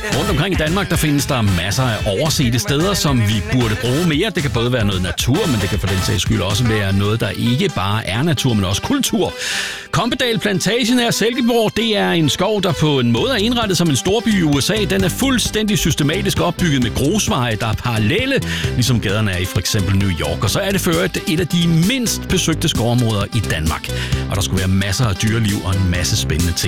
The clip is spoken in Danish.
Rundt omkring i Danmark, der findes der masser af oversete steder, som vi burde bruge mere. Det kan både være noget natur, men det kan for den sags skyld også være noget, der ikke bare er natur, men også kultur. Kompedal Plantage nær Silkeborg, det er en skov, der på en måde er indrettet som en storby i USA. Den er fuldstændig systematisk opbygget med grusveje, der er parallelle, ligesom gaderne er i for eksempel New York. Og så er det for et af de mindst besøgte skovområder i Danmark. Og der skulle være masser af dyreliv og en masse spændende ting.